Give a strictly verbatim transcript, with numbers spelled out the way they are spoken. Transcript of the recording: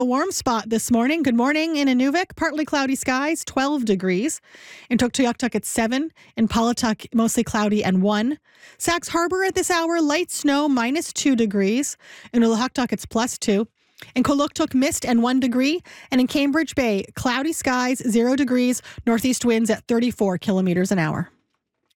A warm spot this morning. Good morning in Inuvik. Partly cloudy skies, twelve degrees. In Tuktoyaktuk, it's seven. In Pallatuk, mostly cloudy and one. Sax Harbor at this hour, light snow, minus two degrees. In Ulahaktuk, it's plus two. In Koluktuk, mist and one degree. And in Cambridge Bay, cloudy skies, zero degrees. Northeast winds at thirty-four kilometers an hour.